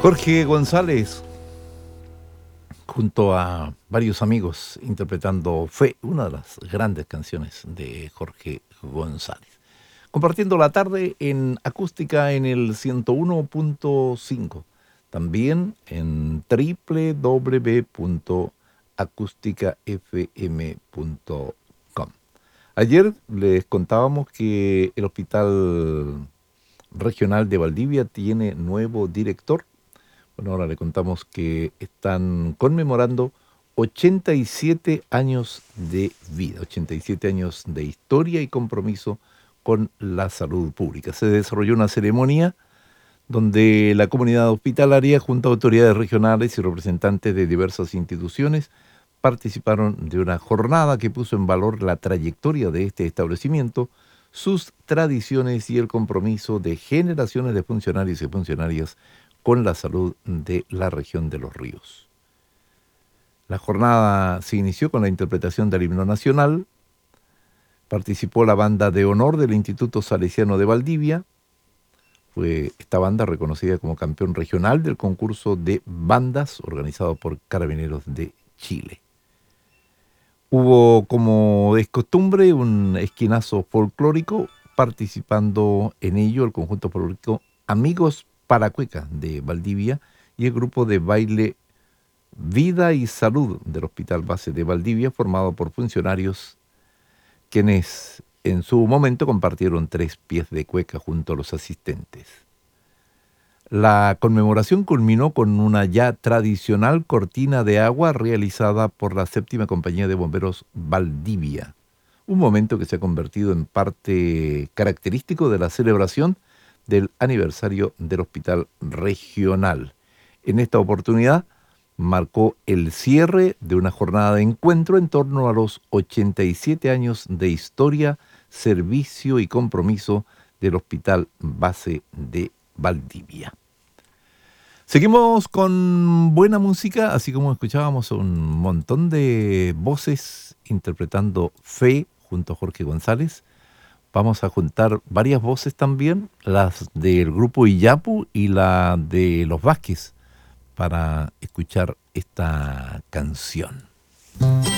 Jorge González, junto a varios amigos, interpretando Fe, una de las grandes canciones de Jorge González. Compartiendo la tarde en acústica en el 101.5, también en www.acusticafm.com. Ayer les contábamos que el Hospital Regional de Valdivia tiene nuevo director. Bueno, ahora le contamos que están conmemorando 87 años de vida, 87 años de historia y compromiso con la salud pública. Se desarrolló una ceremonia donde la comunidad hospitalaria, junto a autoridades regionales y representantes de diversas instituciones, participaron de una jornada que puso en valor la trayectoria de este establecimiento, sus tradiciones y el compromiso de generaciones de funcionarios y funcionarias con la salud de la región de Los Ríos. La jornada se inició con la interpretación del himno nacional. Participó la banda de honor del Instituto Salesiano de Valdivia. Fue esta banda reconocida como campeón regional del concurso de bandas organizado por Carabineros de Chile. Hubo, como es costumbre, un esquinazo folclórico, participando en ello el conjunto folclórico Amigos Paracueca de Valdivia y el grupo de baile Vida y Salud del Hospital Base de Valdivia, formado por funcionarios quienes en su momento compartieron 3 pies de cueca junto a los asistentes. La conmemoración culminó con una ya tradicional cortina de agua realizada por la 7ª Compañía de Bomberos Valdivia, un momento que se ha convertido en parte característico de la celebración del aniversario del Hospital Regional. En esta oportunidad marcó el cierre de una jornada de encuentro en torno a los 87 años de historia, servicio y compromiso del Hospital Base de Valdivia. Seguimos con buena música, así como escuchábamos un montón de voces interpretando Fe junto a Jorge González. Vamos a juntar varias voces también, las del grupo Iyapu y la de los Vázquez, para escuchar esta canción.